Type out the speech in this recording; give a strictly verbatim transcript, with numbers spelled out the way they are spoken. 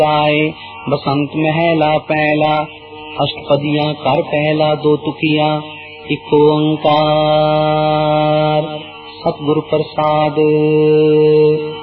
आए बसंत महला पहला अष्टपदियां कर पहला दो तुकिया इक ओंकार। सतगुरु प्रसाद।